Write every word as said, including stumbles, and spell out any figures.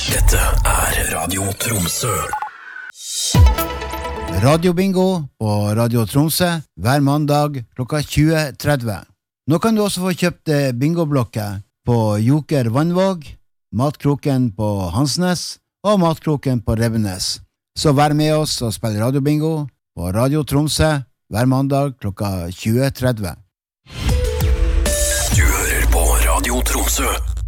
Dette er Radio Tromsø. Radio Bingo på Radio Tromsø hver mandag klokka tjue tretti. Nå kan du også få kjøpt bingoblokker på Joker Vannvåg, Matkroken på Hansnes og Matkroken på Revenes. Så vær med oss og spill Radio Bingo på Radio Tromsø hver mandag klokka tjue tretti. Du hører på Radio Tromsø.